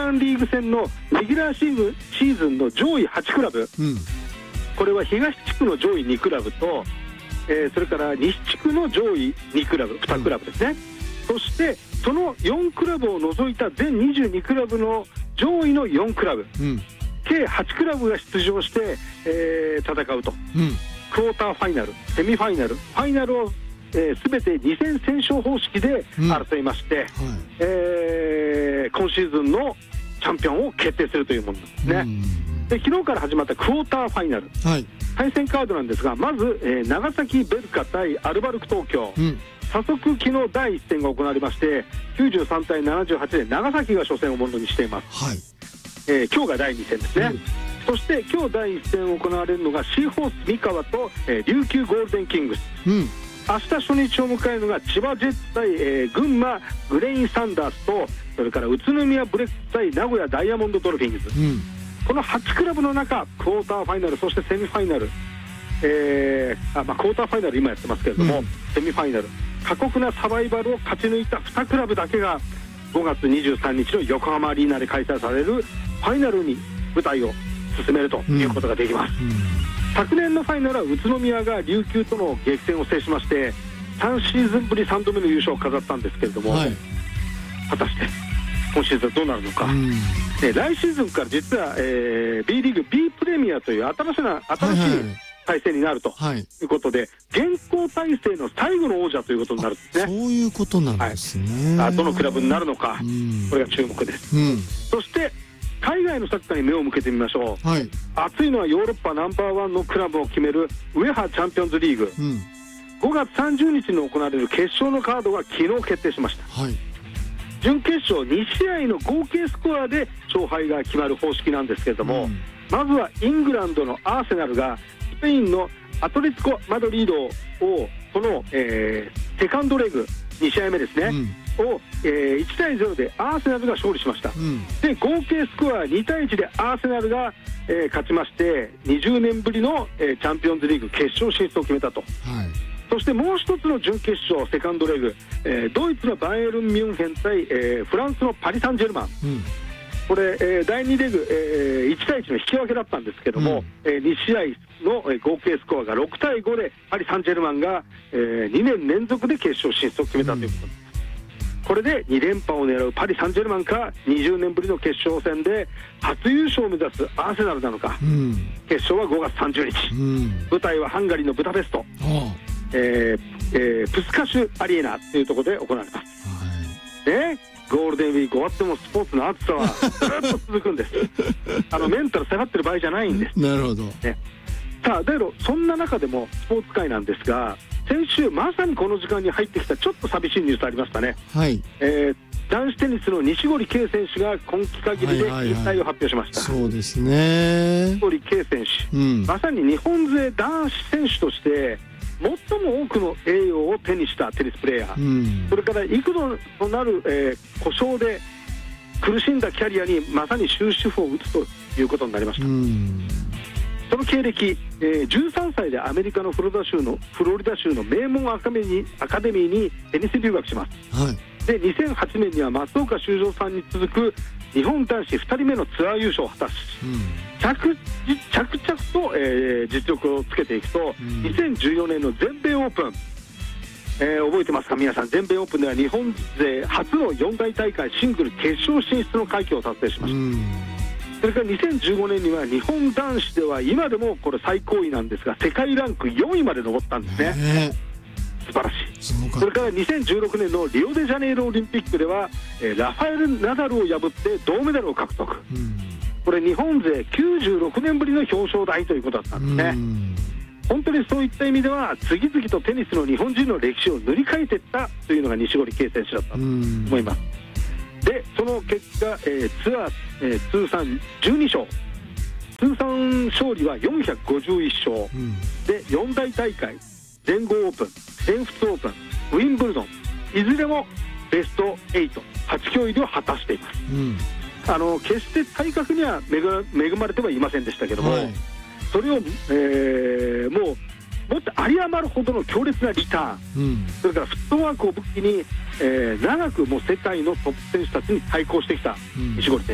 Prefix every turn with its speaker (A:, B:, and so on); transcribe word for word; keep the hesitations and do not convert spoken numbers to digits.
A: ーンリーグ戦のレギュラーシーズン、シーズンの上位はちクラブ、うん、これは東地区の上位にクラブと、えー、それから西地区の上位にクラブ、にクラブですね、うん、そしてそのよんクラブを除いた全にじゅうにクラブの上位のよんクラブ、うん、計はちクラブが出場して、えー、戦うと、うん、クォーターファイナル、セミファイナル、ファイナルをえー、全てに戦先勝方式で争いまして、うん、はい、えー、今シーズンのチャンピオンを決定するというものなんですね、うん、で昨日から始まったクォーターファイナル、はい、対戦カードなんですが、まず、えー、長崎ベルカ対アルバルク東京、うん、早速昨日だいいち戦が行われまして、きゅうじゅうさんたいななじゅうはちで長崎が初戦をものにしています、はい、えー、今日がだいに戦ですね、うん、そして今日だいいち戦行われるのがシーホース三河と、えー、琉球ゴールデンキングス、うん、明日初日を迎えるのが千葉ジェッツ対、えー、群馬グレインサンダースと、それから宇都宮ブレックス対名古屋ダイヤモンドドルフィンズ、うん、このはちクラブの中、クォーターファイナル、そしてセミファイナル、えーあまあ、クォーターファイナル今やってますけれども、うん、セミファイナル、過酷なサバイバルを勝ち抜いたにクラブだけがごがつにじゅうさんにちの横浜アリーナで開催されるファイナルに舞台を進めるということができます、うんうん、昨年のファイナルは宇都宮が琉球との激戦を制しまして、さんシーズンぶりさんどめの優勝を飾ったんですけれども、はい、果たして今シーズンどうなるのか、うん、で来シーズンから実は、えー、B リーグ B プレミアという新しな新しい体制になるということで、はいはい、現行体制の最後の王者ということになるんですね。
B: そういうことなんですね、
A: はい、あどのクラブになるのか、うん、これが注目です、うん、そして海外のサッカーに目を向けてみましょう、はい、熱いのはヨーロッパナンバーワンのクラブを決めるウエハチャンピオンズリーグ、うん、ごがつさんじゅうにちに行われる決勝のカードが昨日決定しました、はい、準決勝に試合の合計スコアで勝敗が決まる方式なんですけれども、うん、まずはイングランドのアーセナルがスペインのアトレティコ・マドリードをその、えー、セカンドレグに試合目ですね、うん、を、えー、いちたいゼロでアーセナルが勝利しました、うん、で合計スコアにたいいちでアーセナルが、えー、勝ちましてにじゅうねんぶりの、えー、チャンピオンズリーグ決勝進出を決めたと、はい、そしてもう一つの準決勝セカンドレグ、えー、ドイツのバイエルン・ミュンヘン対、えー、フランスのパリ・サンジェルマン、うん、これ、えー、だいにレグ、えー、いちたいいちの引き分けだったんですけども、うん、えー、に試合の、えー、合計スコアがろくたいごでパリ・サンジェルマンが、えー、にねん連続で決勝進出を決めたということです、うん、これでに連覇を狙うパリ・サンジェルマンかにじゅうねんぶりの決勝戦で初優勝を目指すアーセナルなのか、うん、決勝はごがつさんじゅうにち、うん、舞台はハンガリーのブダペスト、えーえー、プスカシュアリーナというところで行われます、はい、でゴールデンウィーク終わってもスポーツの暑さはずっと続くんですあのメンタル下がってる場合じゃないんです。
B: なるほど、
A: ね、さあだけどそんな中でもスポーツ界なんですが、先週まさにこの時間に入ってきたちょっと寂しいニュースありましたね、はい、えー、男子テニスの錦織圭選手が今季限りで引退を発表しました、
B: はいはいはい、そうですね、
A: 錦織圭選手、うん、まさに日本勢男子選手として最も多くの栄誉を手にしたテニスプレーヤー、うん、それから幾度となる、えー、故障で苦しんだキャリアにまさに終止符を打つということになりました、うん、その経歴、えー、じゅうさんさいでアメリカのフロリダ州のフロリダ州の名門アカデミー、アカデミーにテニス留学します、はい、でにせんはちねんには松岡修造さんに続く日本男子ふたりめのツアー優勝を果たし、うん、着, 着々と、えー、実力をつけていくと、うん、にせんじゅうよねんの全米オープン、えー、覚えてますか皆さん、全米オープンでは日本勢初のよん大大会シングル決勝進出の快挙を達成しました、うん、それからにせんじゅうごねんには日本男子では今でもこれ最高位なんですが世界ランクよんいまで上ったんですね、ね、素晴らしい。それからにせんじゅうろくねんのリオデジャネイロオリンピックでは、えー、ラファエル・ナダルを破って銅メダルを獲得、うん、これ日本勢きゅうじゅうろくねんぶりの表彰台ということだったんですね、うん、本当にそういった意味では次々とテニスの日本人の歴史を塗り替えていったというのが錦織圭選手だったと思います、うん、でその結果、えー、ツアー、えー、通算じゅうに勝、通算勝利はよんひゃくごじゅういっ勝、うん、でよん大大会、全豪オープン、全仏オープン、ウィンブルドン、いずれもベストはち、はち強入りを果たしています、うん、あの決して体格には恵まれてはいませんでしたけども、はい、それを、えー、もうもっと有り余るほどの強烈なリターン、うん、それからフットワークを武器に、えー、長くもう世界のトップ選手たちに対抗してきた錦織選手、